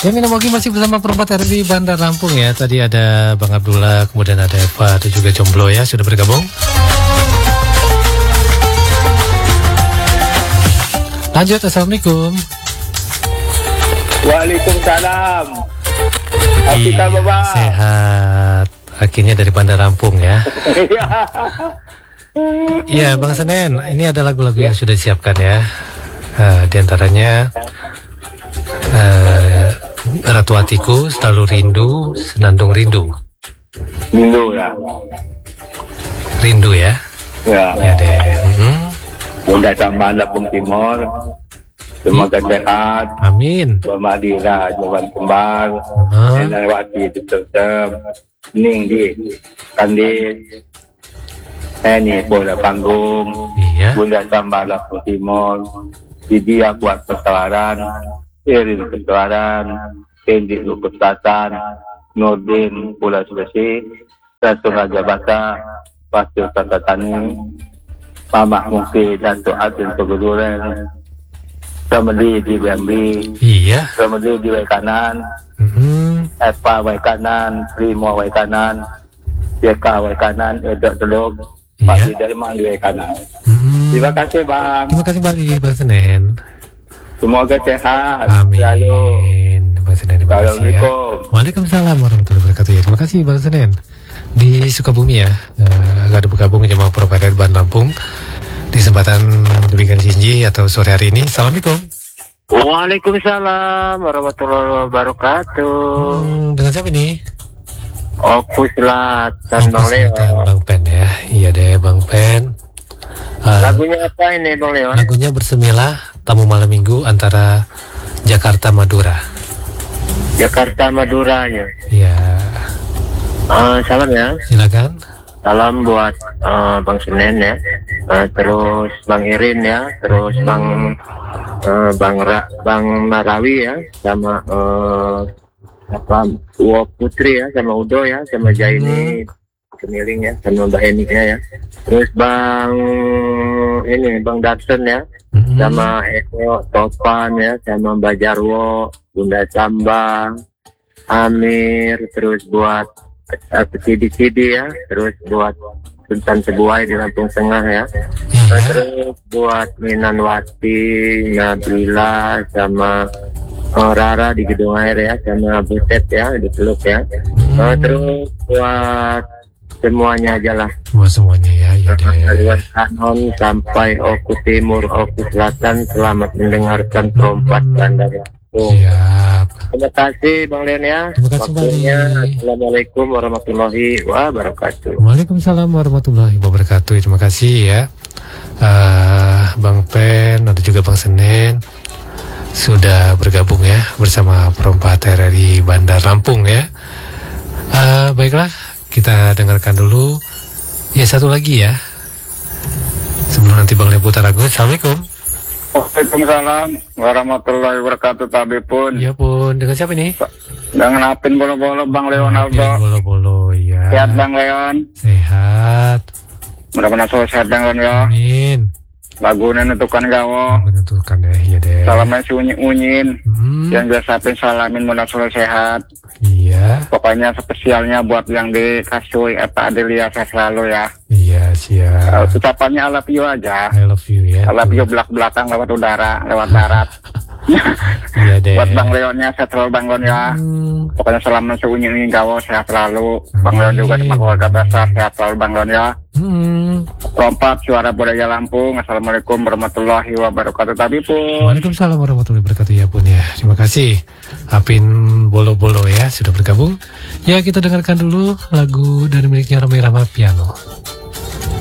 Ya, Minamogi masih bersama Perempat RRI Bandar Lampung ya. Tadi ada Bang Abdullah, kemudian ada Eva, ada juga Jomblo ya, sudah bergabung. Lanjut, Assalamualaikum. Waalaikumsalam. Kita Bapak. Sehat. Akhirnya dari Bandar Lampung ya. Iya, Bang Senen, ini ada lagu-lagu yang sudah disiapkan ya. Di antaranya Ratu Hatiku, Selalu Rindu, Senandung Rindu. Rindu ya. Rindu ya. Ya. Ya deh. Bunda sama Lampung Timur. Semoga sehat. Amin. Bermadira, jalan kembar. Lewati tetap. Ning di Kandi. Ini bola panggung. Iya. Bunda sama Lampung Timur. Jadi buat pertelaran. Irin pertelaran. Kendi Lukustatan. Nurdin Pulau Sulawesi. Ratu Raja Bata. Pasir Tata Tani. Mama Mungki dan Tuatin Peguduran. Semedi di BMB. Iya. Semedi di Wai Kanan. Eva Wai Kanan. Primo Wai Kanan. Jeka Wai Kanan. Edok Teluk. Pak Diderman di Wai Kanan. Terima kasih Bang. Terima kasih Bang Senen. Semoga sehat. Amin. Selalu. Bang Senen, terima kasih ya. Waalaikumsalam warahmatullahi wabarakatuh ya. Terima kasih Bang Senen. Di Sukabumi ya, ada bergabung jemaah Perempat Bandar Lampung di kesempatan diberikan Sinji atau sore hari ini. Assalamualaikum. Waalaikumsalam warahmatullahi wabarakatuh. Dengan siapa ini? Opus Selatan Bang Leo. Bang Pen ya. Iya deh Bang Pen. Lagunya apa ini Bang Leo? Lagunya Bersemilah, Tamu Malam Minggu antara Jakarta Madura. Jakarta Maduranya. Iya. Salam ya. Silakan. Salam buat Bang Senen ya. Terus Bang Irin ya. Terus Bang Marawi ya. Sama Uwo Putri ya. Sama Udo ya. Sama Jaini Kemiling ya. Sama Mbak Eniknya ya. Terus Bang Darsen ya. Sama Eko Topan ya. Sama Mbak Jarwo. Bunda Sambang. Amir. Terus buat CD ya, terus buat Sultan Sebuai di Lampung Tengah ya, terus buat Minanwati, Nabila, sama Rara di Gedung Air ya, sama Butet ya di Teluk ya, terus buat semuanya aja lah. Buat semuanya ya, ya deh. Kanon sampai Oku Timur, Oku Selatan, selamat mendengarkan Perempat Bandar Lampung. Siap. Terima kasih Bang Len ya. Terima kasih Bang. Assalamualaikum warahmatullahi wabarakatuh. Waalaikumsalam warahmatullahi wabarakatuh. Terima kasih ya Bang Pen, ada juga Bang Senen sudah bergabung ya bersama Perempat RRI Bandar Lampung ya. Baiklah, kita dengarkan dulu ya satu lagi ya sebelum nanti Bang Len putar lagu. Assalamualaikum. Waalaikumsalam warahmatullahi wabarakatuh. Tabi pun. Iya pun. Dengan siapa nih? Dengan Apin bolo-bolo Bang Leonardo. Bolo-bolo ya. Sehat Bang Leon. Sehat. Mudah-mudahan selalu sehat Bang Leon ya. Amin. Lagu menentukan gawo. Menentukan ya, iya deh. Salamnya sunyi-unyin. Yang biasa Apin salamin mudah selalu sehat. Iya. Pokoknya spesialnya buat yang di Kasui Eta Adelia saya selalu ya. Iya siap. Ucapannya I love you aja. I love you ya. I love you belak-belakang lewat udara, lewat darat. Iya deh. Buat Bang Leonnya sehat selalu Bang Leon ya. Pokoknya selamat sunyi gawo sehat selalu. Bang Leon juga sama keluarga besar sehat selalu Bang Leon ya. Perempat Suara Budaya Lampung. Assalamualaikum warahmatullahi wabarakatuh. Tadi pun. Waalaikumsalam warahmatullahi wabarakatuh ya pun ya. Terima kasih Apin bolo-bolo ya sudah bergabung. Ya kita dengarkan dulu lagu dari miliknya Romi Rahma Piano.